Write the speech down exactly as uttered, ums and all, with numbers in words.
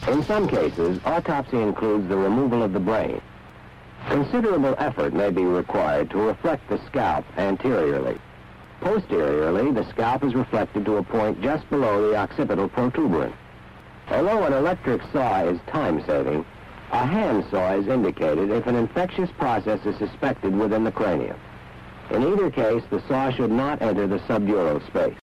In some cases, autopsy includes the removal of the brain. Considerable effort may be required to reflect the scalp anteriorly. Posteriorly, the scalp is reflected to a point just below the occipital protuberance. Although an electric saw is time-saving, a hand saw is indicated if an infectious process is suspected within the cranium. In either case, the saw should not enter the subdural space.